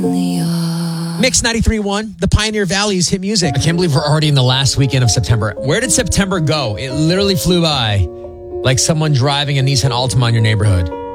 Mix 93.1, the Pioneer Valley's hit music. I can't believe we're already in the last weekend of September. Where did September go? It literally flew by like someone driving a Nissan Altima in your neighborhood.